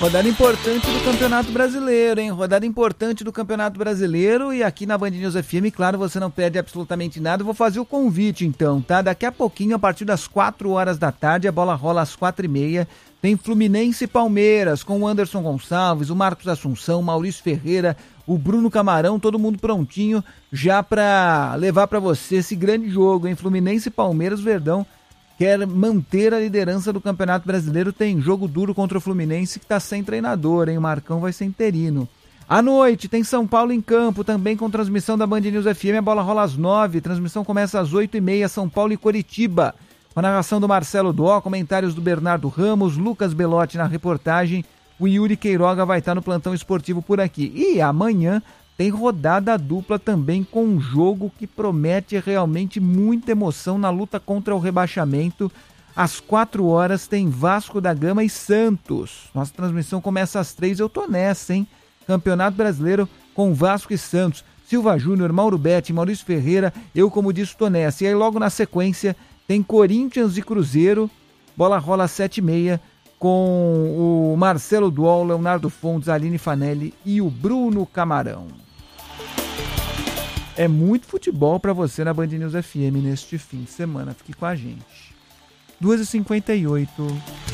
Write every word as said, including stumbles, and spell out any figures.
Rodada importante do Campeonato Brasileiro, hein? Rodada importante do Campeonato Brasileiro, e aqui na Band News F M, claro, você não perde absolutamente nada. Eu vou fazer o convite então, tá? Daqui a pouquinho, a partir das quatro horas da tarde, a bola rola às quatro e meia. Tem Fluminense e Palmeiras, com o Anderson Gonçalves, o Marcos Assunção, o Maurício Ferreira, o Bruno Camarão, todo mundo prontinho já pra levar pra você esse grande jogo, hein? Fluminense e Palmeiras, Verdão quer manter a liderança do Campeonato Brasileiro, tem jogo duro contra o Fluminense que tá sem treinador, hein? O Marcão vai ser interino. À noite tem São Paulo em campo, também com transmissão da Band News F M, a bola rola às nove, transmissão começa às oito e meia, São Paulo e Coritiba, com a narração do Marcelo Dó, comentários do Bernardo Ramos, Lucas Belotti na reportagem, o Yuri Queiroga vai estar no plantão esportivo por aqui. E amanhã tem rodada dupla também, com um jogo que promete realmente muita emoção na luta contra o rebaixamento. Às quatro horas tem Vasco da Gama e Santos. Nossa transmissão começa às três, eu tô nessa, hein? Campeonato Brasileiro com Vasco e Santos. Silva Júnior, Mauro Betti, Maurício Ferreira, eu, como disse, tô nessa. E aí logo na sequência tem Corinthians e Cruzeiro, bola rola às sete e meia, com o Marcelo Duol, Leonardo Fontes, Aline Fanelli e o Bruno Camarão. É muito futebol para você na Band News F M neste fim de semana. Fique com a gente. duas e cinquenta e oito.